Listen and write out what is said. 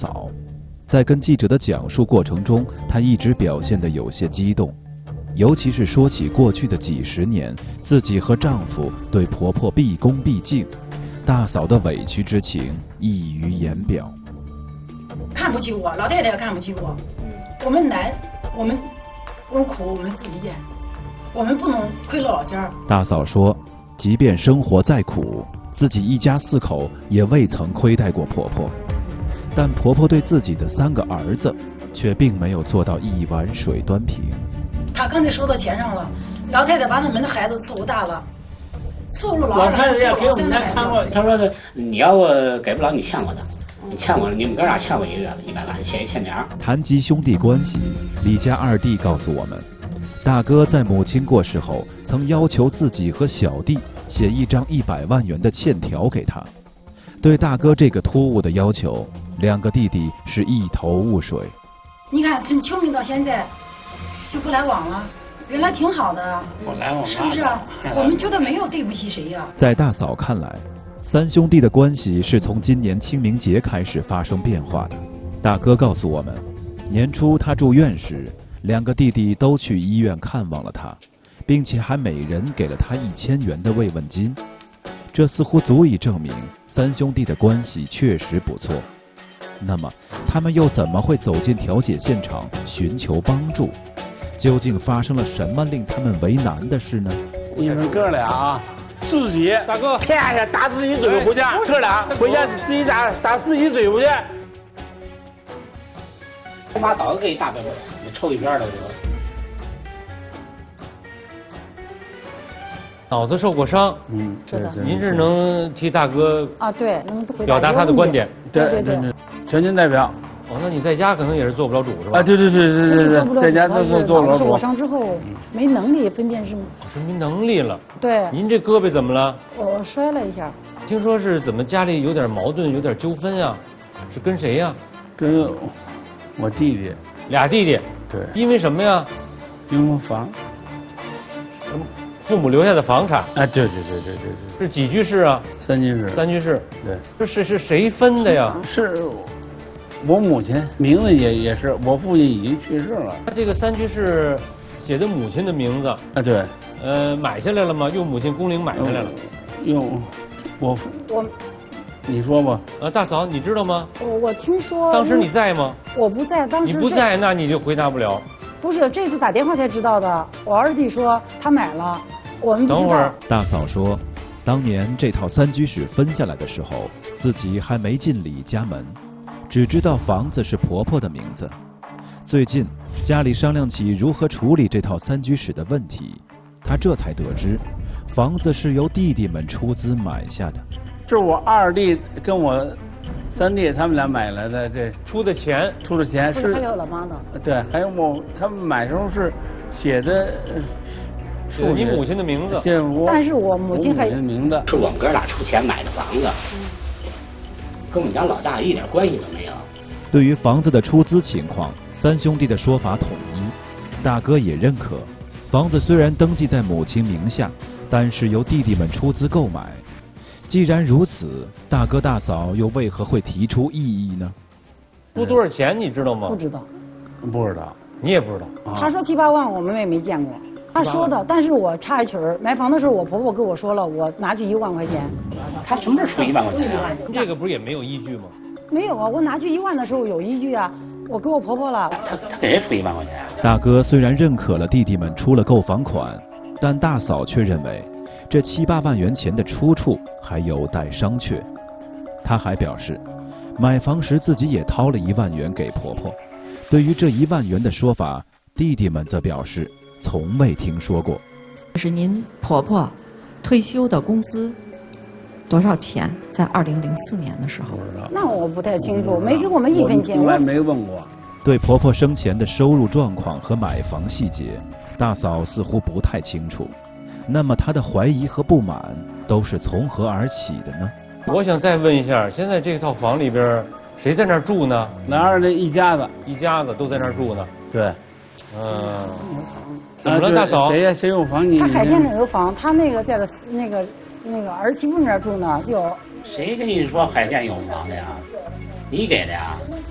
嫂。在跟记者的讲述过程中，她一直表现得有些激动，尤其是说起过去的几十年，自己和丈夫对婆婆毕恭毕敬，大嫂的委屈之情溢于言表。 看不起我，老太太也看不起我。我们难，我们苦，我们自己咽，我们不能亏了老家。 大嫂说，即便生活再苦，自己一家4口也未曾亏待过婆婆，但婆婆对自己的3个儿子却并没有做到一碗水端平。 他刚才说到钱上了，老太太把他们的孩子伺候大了，伺候了老太太也给我们家看过，他说你要给不了你欠我的，你欠我，你们哥俩欠我1个月的100万，写一欠条。 谈及兄弟关系，李家2弟告诉我们，大哥在母亲过世后，曾要求自己和小弟写一张100万元的欠条给他。对大哥这个突兀的要求，2个弟弟是一头雾水。 你看从清明到现在就不来往了，原来挺好的， 不来往是不是啊？我们觉得没有对不起谁呀。 在大嫂看来，3兄弟的关系是从今年清明节开始发生变化的。大哥告诉我们，年初他住院时，2个弟弟都去医院看望了他，并且还每人给了他1000元的慰问金。这似乎足以证明3兄弟的关系确实不错。那么他们又怎么会走进调解现场寻求帮助？究竟发生了什么令他们为难的事呢？ 你们哥俩自己大哥啪一下打自己嘴巴回家，哥俩回家自己打自己嘴巴去。 我妈早就给你大背包，你抽一边了就。 脑子受过伤， 是的。 您是能替大哥啊，对，能表达他的观点， 对， 全权代表。 哦，那你在家可能也是做不了主是吧？ 啊，对，在家都做不了主。 受过伤之后没能力分辨是没能力了。 对。 您这胳膊怎么了？ 我摔了一下。 听说是怎么家里有点矛盾，有点纠纷呀？是跟谁呀？ 跟我弟弟。 俩弟弟。 对。 因为什么呀？ 因为房。 父母留下的房产。 啊，对。 是几居室啊 ？3居室。 3居室。 对。 这是谁分的呀？ 是我母亲，名字也是我父亲已经去世了。 他这个3居室写的母亲的名字啊，对。 买下来了吗？用母亲工龄买下来了。 用我你说吧。 大嫂，你知道吗？ 我听说。 当时你在吗？ 我不在，当时你不在，那你就回答不了。 不是，这次打电话才知道的。我二弟说他买了，我们不知道。 等会儿， 大嫂说，当年这套3居室分下来的时候，自己还没进李家门，只知道房子是婆婆的名字。最近家里商量起如何处理这套3居室的问题，她这才得知，房子是由弟弟们出资买下的。 这我2弟跟我3弟他们俩买来的，这出的钱是还有老妈的。 对，还有他们买时候是写的你母亲的名字， 但是我母亲还名字是我们哥俩出钱买的房子，跟我们家老大一点关系都没有。 对于房子的出资情况，3兄弟的说法统一，大哥也认可，房子虽然登记在母亲名下，但是由弟弟们出资购买。既然如此，大哥大嫂又为何会提出异议呢？ 出多少钱你知道吗？ 不知道。 不知道。 你也不知道。 他说7、8万，我们也没见过。他说的，但是我插一曲儿，买房的时候我婆婆跟我说了，我拿去1万块钱。 他什么时候出1万块钱啊？ 这个不是也没有依据吗？ 没有啊，我拿去1万的时候有依据啊，我给我婆婆了。 他给谁出1万块钱啊？ 大哥虽然认可了弟弟们出了购房款，但大嫂却认为这7、8万元钱的出处还有待商榷。她还表示，买房时自己也掏了1万元给婆婆。对于这1万元的说法，弟弟们则表示从未听说过。 是您婆婆退休的工资多少钱？在2004年的时候。 那我不太清楚，没给我们1分钱。 我也没问过。 对婆婆生前的收入状况和买房细节，大嫂似乎不太清楚。那么她的怀疑和不满都是从何而起的呢？ 我想再问一下，现在这套房里边谁在那儿住呢？ 男儿的一家子都在那儿住呢。 对。 怎么了，大嫂？ 谁有房？ 他海淀那有房，他那个在那个儿媳妇那儿住呢，就。 谁跟你说海淀有房的呀？你给的呀？